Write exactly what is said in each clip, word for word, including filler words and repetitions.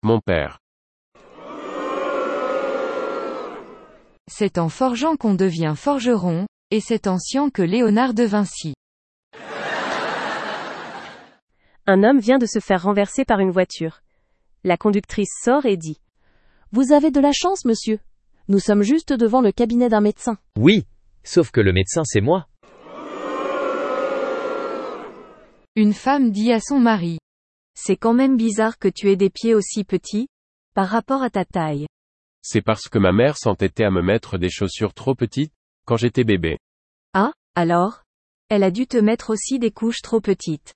Mon père. C'est en forgeant qu'on devient forgeron, et c'est en sciant que Léonard de Vinci. Un homme vient de se faire renverser par une voiture. La conductrice sort et dit : Vous avez de la chance, monsieur. Nous sommes juste devant le cabinet d'un médecin. Oui, sauf que le médecin c'est moi. Une femme dit à son mari : C'est quand même bizarre que tu aies des pieds aussi petits, par rapport à ta taille. C'est parce que ma mère s'entêtait à me mettre des chaussures trop petites, quand j'étais bébé. Ah, alors ? Elle a dû te mettre aussi des couches trop petites.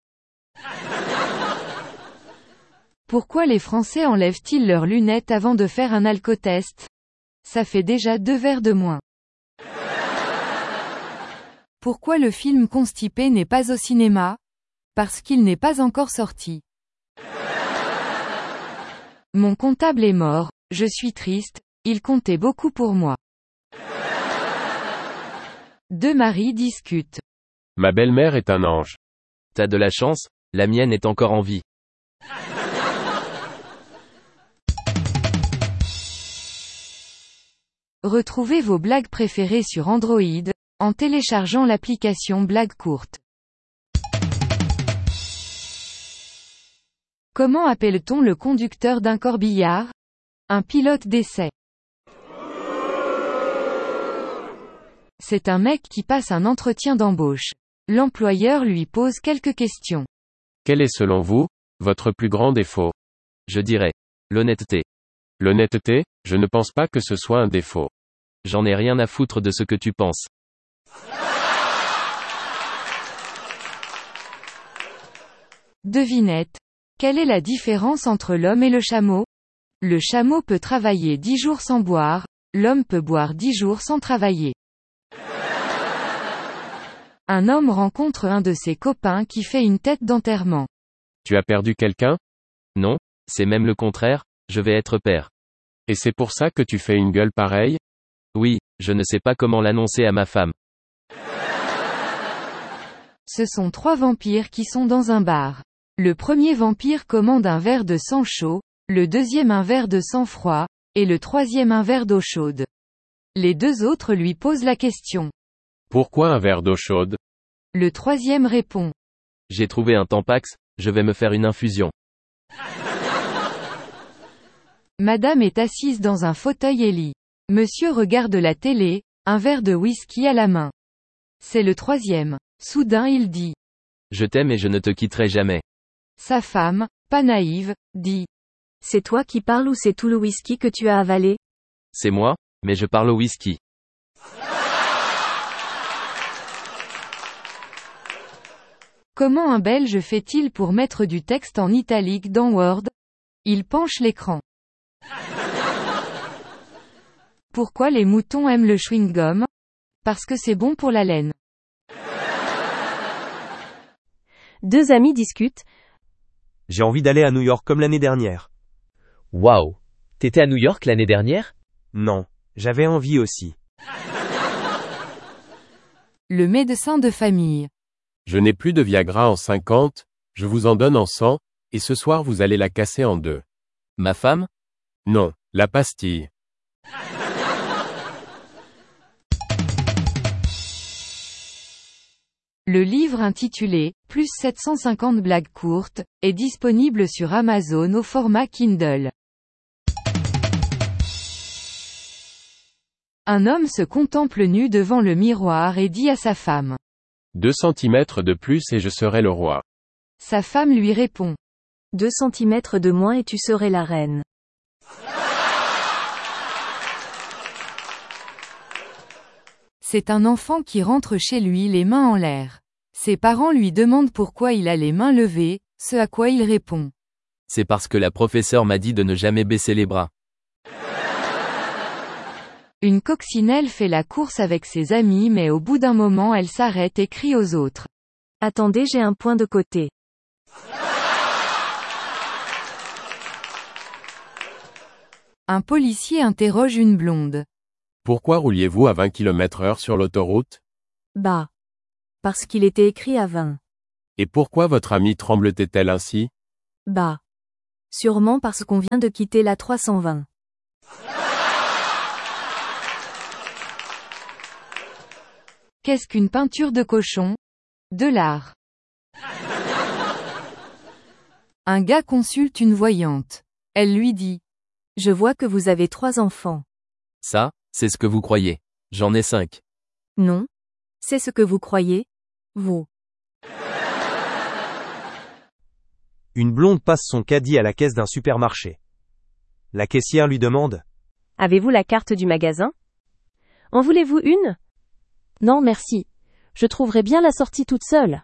Pourquoi les Français enlèvent-ils leurs lunettes avant de faire un alcotest ? Ça fait déjà deux verres de moins. Pourquoi le film Constipé n'est pas au cinéma ? Parce qu'il n'est pas encore sorti. Mon comptable est mort, je suis triste, il comptait beaucoup pour moi. Deux maris discutent. Ma belle-mère est un ange. T'as de la chance, la mienne est encore en vie. Retrouvez vos blagues préférées sur Android, en téléchargeant l'application Blagues courtes. Comment appelle-t-on le conducteur d'un corbillard ? Un pilote d'essai. C'est un mec qui passe un entretien d'embauche. L'employeur lui pose quelques questions. Quel est selon vous, votre plus grand défaut ? Je dirais l'honnêteté. L'honnêteté, je ne pense pas que ce soit un défaut. J'en ai rien à foutre de ce que tu penses. Devinette. Quelle est la différence entre l'homme et le chameau ? Le chameau peut travailler dix jours sans boire, l'homme peut boire dix jours sans travailler. Un homme rencontre un de ses copains qui fait une tête d'enterrement. Tu as perdu quelqu'un ? Non, c'est même le contraire, je vais être père. Et c'est pour ça que tu fais une gueule pareille ? Oui, je ne sais pas comment l'annoncer à ma femme. Ce sont trois vampires qui sont dans un bar. Le premier vampire commande un verre de sang chaud, le deuxième un verre de sang froid, et le troisième un verre d'eau chaude. Les deux autres lui posent la question. Pourquoi un verre d'eau chaude ? Le troisième répond. J'ai trouvé un Tampax, je vais me faire une infusion. Madame est assise dans un fauteuil et lit. Monsieur regarde la télé, un verre de whisky à la main. C'est le troisième. Soudain il dit. Je t'aime et je ne te quitterai jamais. Sa femme, pas naïve, dit. C'est toi qui parles ou c'est tout le whisky que tu as avalé ? C'est moi, mais je parle au whisky. Comment un Belge fait-il pour mettre du texte en italique dans Word ? Il penche l'écran. Pourquoi les moutons aiment le chewing-gum ? Parce que c'est bon pour la laine. Deux amis discutent. J'ai envie d'aller à New York comme l'année dernière. Waouh, t'étais à New York l'année dernière ? Non, j'avais envie aussi. Le médecin de famille. Je n'ai plus de Viagra en cinquante, je vous en donne en cent, et ce soir vous allez la casser en deux. Ma femme ? Non, la pastille. Le livre intitulé « Plus sept cent cinquante blagues courtes » est disponible sur Amazon au format Kindle. Un homme se contemple nu devant le miroir et dit à sa femme. Deux centimètres de plus et je serai le roi. Sa femme lui répond. Deux centimètres de moins et tu serais la reine. C'est un enfant qui rentre chez lui les mains en l'air. Ses parents lui demandent pourquoi il a les mains levées, ce à quoi il répond. C'est parce que la professeure m'a dit de ne jamais baisser les bras. Une coccinelle fait la course avec ses amis mais au bout d'un moment elle s'arrête et crie aux autres. Attendez, j'ai un point de côté. Un policier interroge une blonde. Pourquoi rouliez-vous à vingt kilomètres heure sur l'autoroute ? Bah. Parce qu'il était écrit à vingt. Et pourquoi votre amie tremble-t-elle ainsi ? Bah. Sûrement parce qu'on vient de quitter la trois cent vingt. Qu'est-ce qu'une peinture de cochon? De l'art. Un gars consulte une voyante. Elle lui dit. Je vois que vous avez trois enfants. Ça, c'est ce que vous croyez. J'en ai cinq. Non. C'est ce que vous croyez, vous. Une blonde passe son caddie à la caisse d'un supermarché. La caissière lui demande. Avez-vous la carte du magasin? En voulez-vous une? Non merci. Je trouverai bien la sortie toute seule.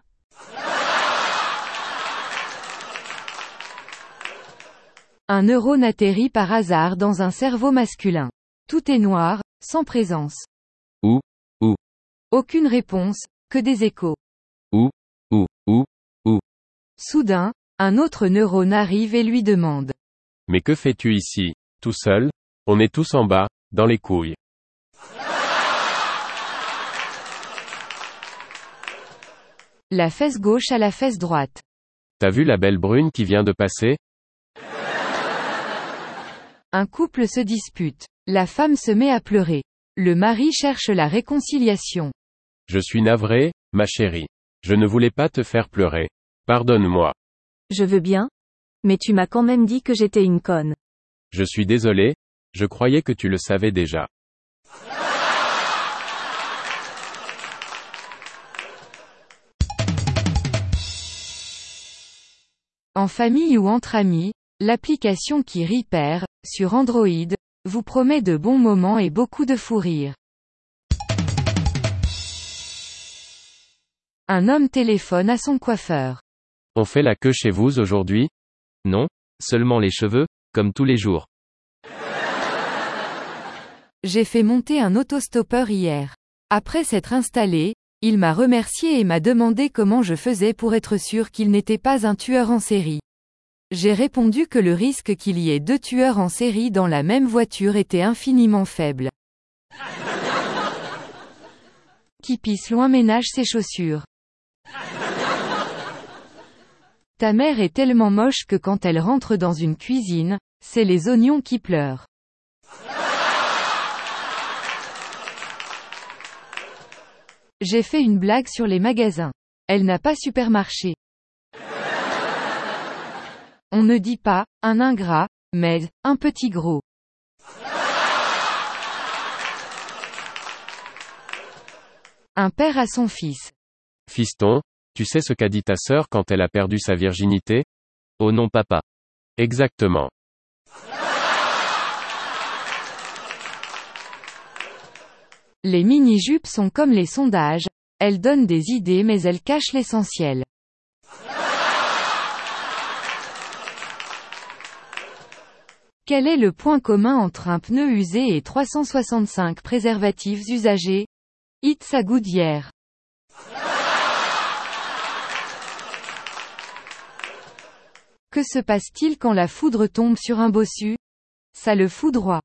Un neurone atterrit par hasard dans un cerveau masculin. Tout est noir, sans présence. Où? Où? Aucune réponse, que des échos. Où? Où? Où? Où? Soudain, un autre neurone arrive et lui demande. Mais que fais-tu ici, tout seul? On est tous en bas, dans les couilles. La fesse gauche à la fesse droite. T'as vu la belle brune qui vient de passer? Un couple se dispute. La femme se met à pleurer. Le mari cherche la réconciliation. Je suis navré, ma chérie. Je ne voulais pas te faire pleurer. Pardonne-moi. Je veux bien. Mais tu m'as quand même dit que j'étais une conne. Je suis désolé, je croyais que tu le savais déjà. En famille ou entre amis, l'application qui rit perd, sur Android, vous promet de bons moments et beaucoup de fou rire. Un homme téléphone à son coiffeur. On fait la queue chez vous aujourd'hui? Non, seulement les cheveux, comme tous les jours. J'ai fait monter un autostoppeur hier. Après s'être installé, il m'a remercié et m'a demandé comment je faisais pour être sûr qu'il n'était pas un tueur en série. J'ai répondu que le risque qu'il y ait deux tueurs en série dans la même voiture était infiniment faible. Qui pisse loin ménage ses chaussures. Ta mère est tellement moche que quand elle rentre dans une cuisine, c'est les oignons qui pleurent. J'ai fait une blague sur les magasins. Elle n'a pas supermarché. On ne dit pas, un ingrat, mais, un petit gros. Un père à son fils. Fiston, tu sais ce qu'a dit ta sœur quand elle a perdu sa virginité? Oh non papa. Exactement. Les mini-jupes sont comme les sondages, elles donnent des idées mais elles cachent l'essentiel. Quel est le point commun entre un pneu usé et trois cent soixante-cinq préservatifs usagés? It's a good year. Que se passe-t-il quand la foudre tombe sur un bossu? Ça le foudroie.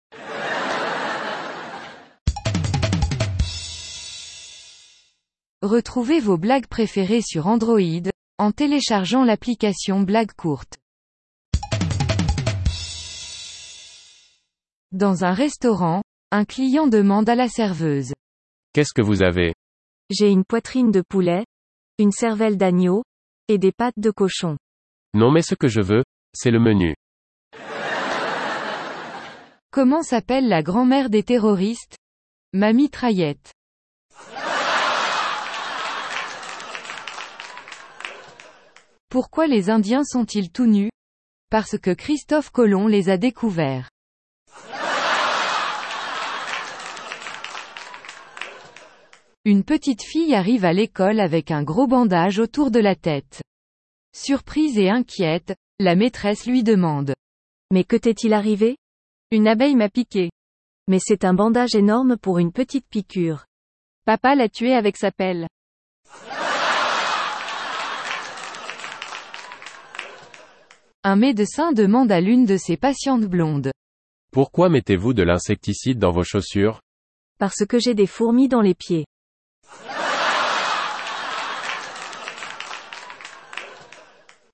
Retrouvez vos blagues préférées sur Android, en téléchargeant l'application Blagues courtes. Dans un restaurant, un client demande à la serveuse. Qu'est-ce que vous avez? J'ai une poitrine de poulet, une cervelle d'agneau, et des pattes de cochon. Non mais ce que je veux, c'est le menu. Comment s'appelle la grand-mère des terroristes? Ma mitraillette. Pourquoi les Indiens sont-ils tout nus? Parce que Christophe Colomb les a découverts. Une petite fille arrive à l'école avec un gros bandage autour de la tête. Surprise et inquiète, la maîtresse lui demande. Mais que t'est-il arrivé? Une abeille m'a piqué. Mais c'est un bandage énorme pour une petite piqûre. Papa l'a tué avec sa pelle. Un médecin demande à l'une de ses patientes blondes. Pourquoi mettez-vous de l'insecticide dans vos chaussures? Parce que j'ai des fourmis dans les pieds.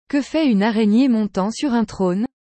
Que fait une araignée montant sur un trône?